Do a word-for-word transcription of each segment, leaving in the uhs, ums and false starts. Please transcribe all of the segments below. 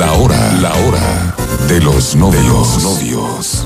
La hora, la hora de los novios. De los novios.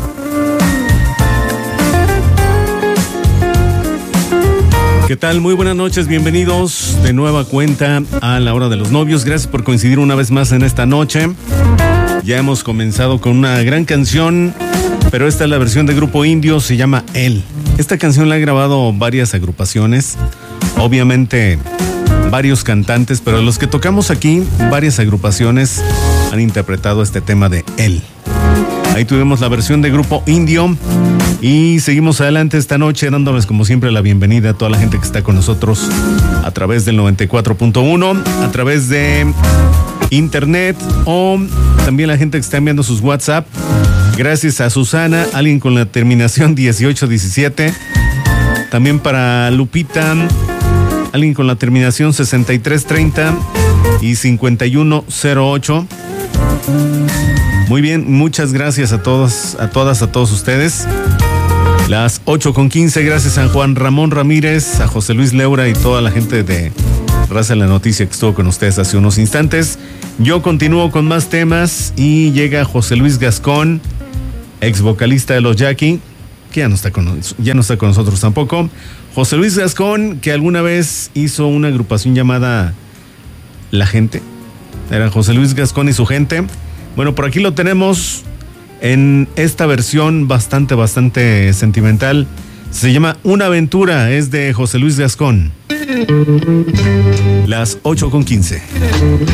¿Qué tal? Muy buenas noches, bienvenidos de nueva cuenta a La Hora de los Novios. Gracias por coincidir una vez más en esta noche. Ya hemos comenzado con una gran canción, pero esta es la versión de Grupo Indio, se llama Él. Esta canción la han grabado varias agrupaciones, obviamente varios cantantes, pero los que tocamos aquí, varias agrupaciones han interpretado este tema de Él. Ahí tuvimos la versión de Grupo Indio y seguimos adelante esta noche dándoles como siempre la bienvenida a toda la gente que está con nosotros a través del noventa y cuatro punto uno, a través de internet o también la gente que está enviando sus WhatsApp. Gracias a Susana, alguien con la terminación dieciocho diecisiete. También para Lupita, alguien con la terminación sesenta y tres treinta y cincuenta y uno cero ocho. Muy bien, muchas gracias a todos, a todas, a todos ustedes. Las ocho con quince, gracias a Juan Ramón Ramírez, a José Luis Leura y toda la gente de Raza en la Noticia que estuvo con ustedes hace unos instantes. Yo continúo con más temas y llega José Luis Gascón, ex vocalista de los Jackie, que ya no está con, ya no está con nosotros tampoco. José Luis Gascón, que alguna vez hizo una agrupación llamada La Gente. Era José Luis Gascón y su gente. Bueno, por aquí lo tenemos en esta versión bastante, bastante sentimental. Se llama Una Aventura, es de José Luis Gascón. Las ocho con quince.